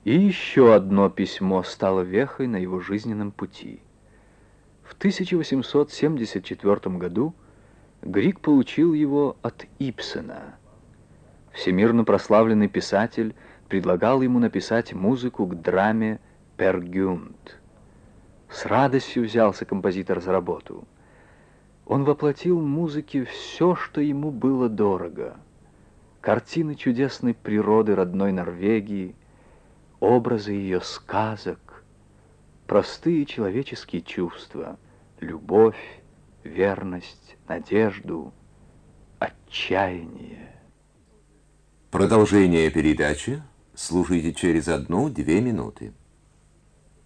И еще одно письмо стало вехой на его жизненном пути. В 1874 году Григ получил его от Ибсена. Всемирно прославленный писатель предлагал ему написать музыку к драме «Пер Гюнт». С радостью взялся композитор за работу. Он воплотил в музыке все, что ему было дорого. Картины чудесной природы родной Норвегии, образы ее сказок, простые человеческие чувства, любовь, верность, надежду, отчаяние. Продолжение передачи слушайте через 1-2 минуты.